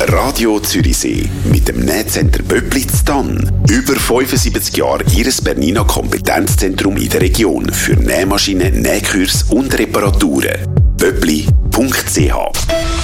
Radio Zürichsee mit dem Nähcenter Böppli zu Thann. Über 75 Jahre Ihres Bernina Kompetenzzentrum in der Region für Nähmaschinen, Nähkurs und Reparaturen. böppli.ch